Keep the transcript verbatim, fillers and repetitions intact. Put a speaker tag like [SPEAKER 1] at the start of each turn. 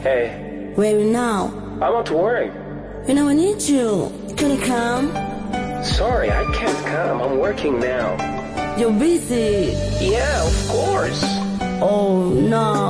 [SPEAKER 1] Hey,
[SPEAKER 2] Where are you now?
[SPEAKER 1] I'm at work.
[SPEAKER 2] You know I need you. Can you come?
[SPEAKER 1] Sorry, I can't come. I'm working now.
[SPEAKER 2] You're busy.
[SPEAKER 1] Yeah, of course.
[SPEAKER 2] Oh no.